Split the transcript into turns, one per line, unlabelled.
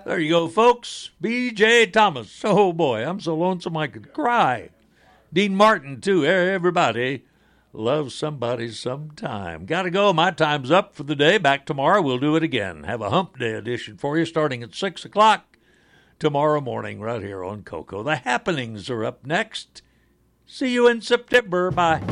There you go, folks. B.J. Thomas. Oh, boy, I'm so lonesome I could cry. Dean Martin, too. Everybody loves somebody sometime. Gotta go. My time's up for the day. Back tomorrow. We'll do it again. Have a hump day edition for you starting at 6 o'clock tomorrow morning right here on Coco. The happenings are up next. See you in September. Bye.